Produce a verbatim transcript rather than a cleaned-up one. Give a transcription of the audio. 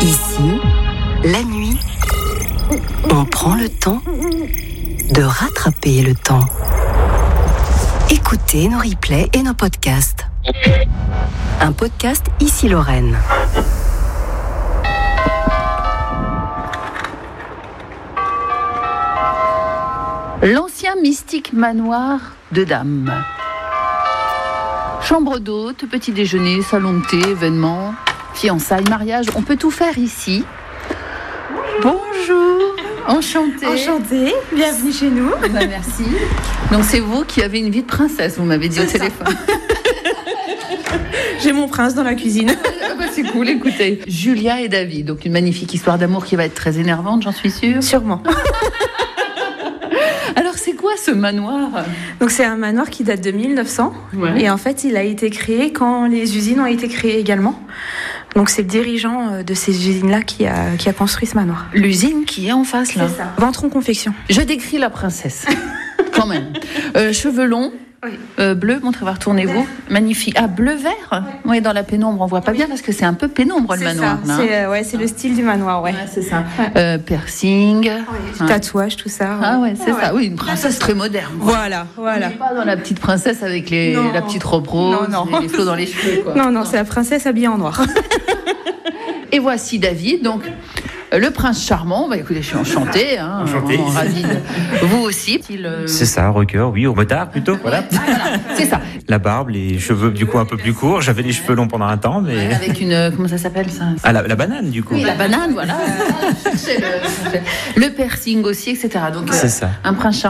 Ici, la nuit, on prend le temps de rattraper le temps. Écoutez nos replays et nos podcasts. Un podcast Ici Lorraine. L'ancien mystique manoir de dames. Chambre d'hôte, petit déjeuner, salon de thé, événements, fiançailles, mariage. On peut tout faire ici. Bonjour, enchantée. Enchantée, bienvenue chez nous. Bah, merci. Donc c'est vous qui avez une vie de princesse, vous m'avez dit au téléphone. J'ai mon prince dans la cuisine. Ah bah, c'est cool, écoutez. Julia et David, donc une magnifique histoire d'amour qui va être très énervante, j'en suis sûre. Sûrement. Alors c'est quoi ce manoir ? Donc c'est un manoir qui date de mille neuf cents. Ouais. Et en fait il a été créé quand les usines ont été créées également. Donc c'est le dirigeant de ces usines-là qui a, qui a construit ce manoir. L'usine qui est en face là. C'est ça. Ventron Confection. Je décris la princesse, quand même. Euh, cheveux longs, Oui. euh, bleu, montrez voir, tournez-vous. Magnifique. Ah, bleu-vert ? Oui, dans la pénombre, on voit pas bien parce que c'est un peu pénombre le C'est manoir. ça. Là. C'est, euh, ouais, c'est le style du manoir, ouais. Ouais, c'est ça. Ouais. Euh, piercing. Oui, Ouais. tatouage, tout ça. Ah ouais, c'est Ah ça. Oui, une princesse très moderne. Voilà, On voilà. n'est pas dans la petite princesse avec les, Non. la petite robe rose Non, non. et les flots dans les cheveux. Quoi. Non, non, c'est la princesse habillée en noir. Et voici David, donc euh, le prince charmant. Bah écoutez, je suis enchantée. Hein, Enchantée. vraiment ravie de- Vous aussi. Il, euh, C'est ça, rocker, oui, au motard plutôt, voilà. C'est ça. La barbe, les cheveux du coup un peu plus courts. J'avais les cheveux longs pendant un temps, mais... Avec une, euh, comment ça s'appelle ça ? Ah, la, la banane du coup. Oui, la banane, voilà. le, le piercing aussi, et cetera. Donc, C'est ça. un prince charmant.